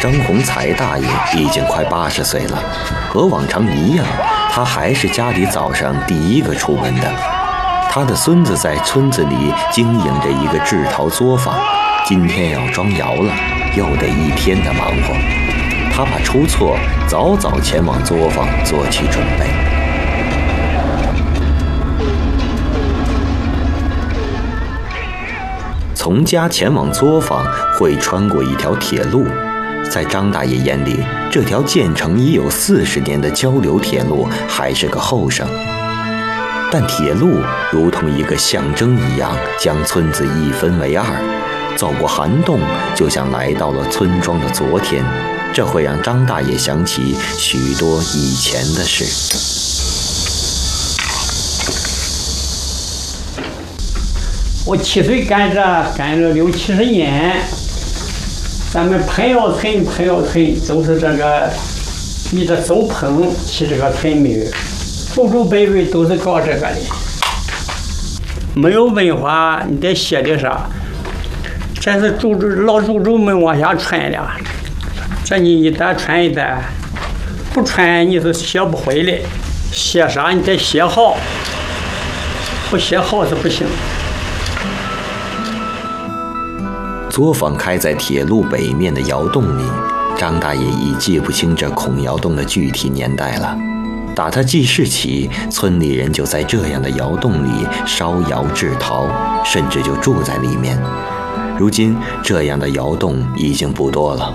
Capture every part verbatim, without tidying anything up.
张洪才大爷已经快八十岁了，和往常一样，他还是家里早上第一个出门的。他的孙子在村子里经营着一个制陶作坊，今天要装窑了，又得一天的忙活。他怕出错，早早前往作坊做起准备。从家前往作坊会穿过一条铁路，在张大爷眼里，这条建成已有四十年的交流铁路还是个后生。但铁路如同一个象征一样，将村子一分为二。走过涵洞，就像来到了村庄的昨天，这会让张大爷想起许多以前的事。 我七岁干这，干了六七十年。咱们彭窑村，彭窑村都是这个，以这手捧起这个村名，祖祖辈辈都是搞这个的。没有文化，你得写的啥？这是祖祖老祖祖们往下传的，这你一代传一代，不传你是学不会的。写啥你得写好，不写好是不行。 作坊开在铁路北面的窑洞里，张大爷已记不清这孔窑洞的具体年代了。打他记事起，村里人就在这样的窑洞里烧窑制陶，甚至就住在里面。如今这样的窑洞已经不多了。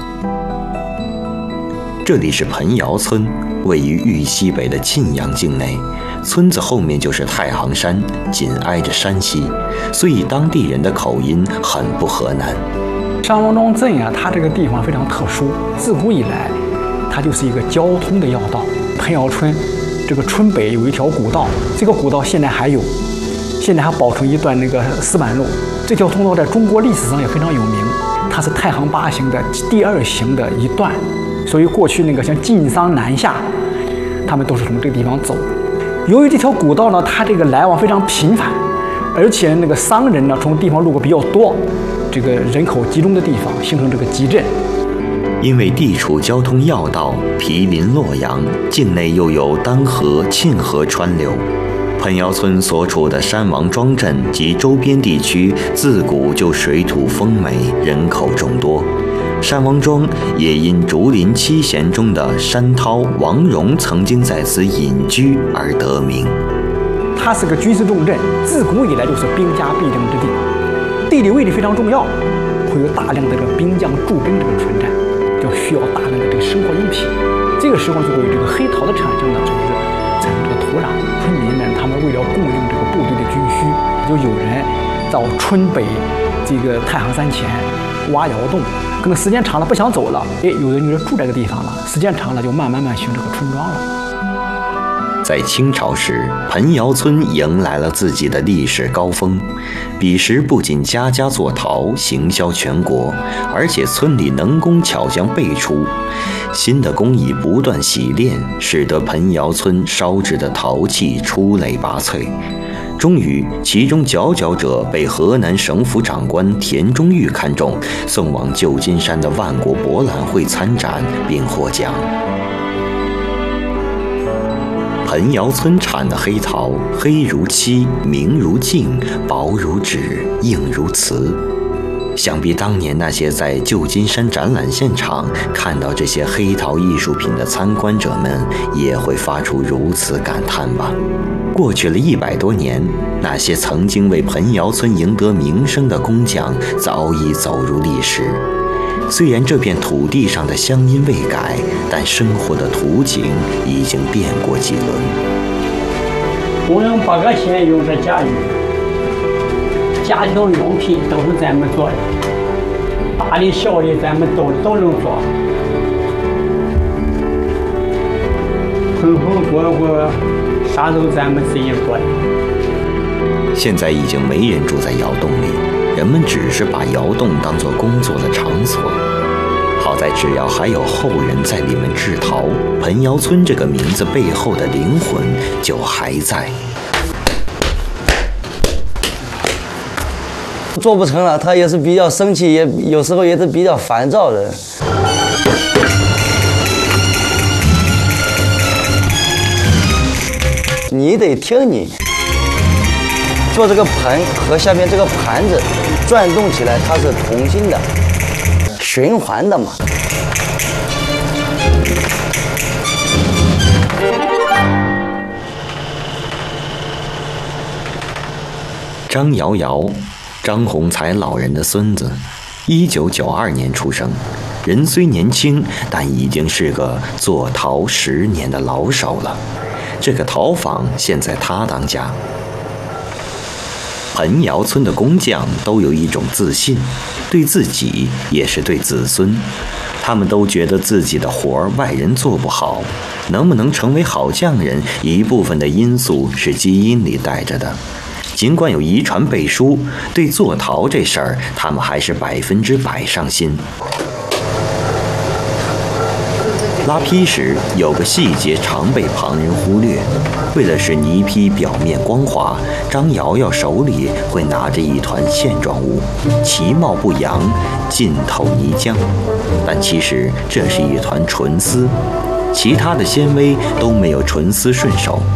这里是彭窑村，位于豫西北的沁阳境内，村子后面就是太行山，紧挨着山西，所以当地人的口音很不河南。 山王庄镇啊，它这个地方非常特殊，自古以来，它就是一个交通的要道。彭窑村这个村北有一条古道，这个古道现在还有，现在还保存一段那个石板路。这条通道在中国历史上也非常有名，它是太行八行的第二行的一段。所以过去那个像晋商南下，他们都是从这个地方走。由于这条古道呢，它这个来往非常频繁，而且那个商人呢从地方路过比较多，这个人口集中的地方形成这个集镇。 因为地处交通要道，毗邻洛阳，境内又有丹河、沁河川流。彭窑村所处的山王庄镇及周边地区，自古就水土丰美，人口众多。山王庄也因竹林七贤中的山涛、王戎曾经在此隐居而得名。 它是个军事重镇，自古以来就是兵家必争之地，地理位置非常重要，会有大量的这个兵将驻兵这个存在，就需要大量的这个生活用品。这个时候就会有这个黑陶的产生呢，就是产生这个土壤。村民们他们为了供应这个部队的军需，就有人到村北这个太行山前挖窑洞，可能时间长了不想走了，哎，有人就住这个地方了，时间长了就慢慢慢形成这个村庄了。 在清朝时，彭窑村迎来了自己的历史高峰。彼时不仅家家做陶，行销全国，而且村里能工巧匠辈出。新的工艺不断洗炼，使得彭窑村烧制的陶器出类拔萃。终于，其中佼佼者被河南省府长官田中玉看中，送往旧金山的万国博览会参展，并获奖。彭窑村产的黑陶，黑如漆，明如镜，薄如纸，硬如瓷。想必当年那些在旧金山展览现场看到这些黑陶艺术品的参观者们，也会发出如此感叹吧。过去了一百多年，那些曾经为彭窑村赢得名声的工匠早已走入历史。虽然这片土地上的乡音未改，但生活的图景已经变过几轮。 工人八个县用这家具，家庭用品都是咱们做的，大的小的咱们都都能做。喷壶锅锅啥都咱们自己做的。 现在已经没人住在窑洞里，人们只是把窑洞当作工作的场所。好在只要还有后人在里面制陶，彭窑村这个名字背后的灵魂就还在。 做不成了，他也是比较生气，也有时候也是比较烦躁的。 你得听你做这个盆和下面这个盘子转动起来，它是同心的、循环的嘛。 张瑶瑶，张宏才老人的孙子，一九九二年出生。人虽年轻，但已经是个做陶十年的老手了。这个陶坊现在他当家。彭窑村的工匠都有一种自信，对自己也是对子孙。他们都觉得自己的活儿外人做不好，能不能成为好匠人，一部分的因素是基因里带着的。尽管有遗传背书，对做陶这事儿，他们还是百分之百上心。拉坯时有个细节常被旁人忽略，为了使泥坯表面光滑，张瑶瑶手里会拿着一团线状物，其貌不扬，浸透泥浆，但其实这是一团纯丝，其他的纤维都没有纯丝顺手。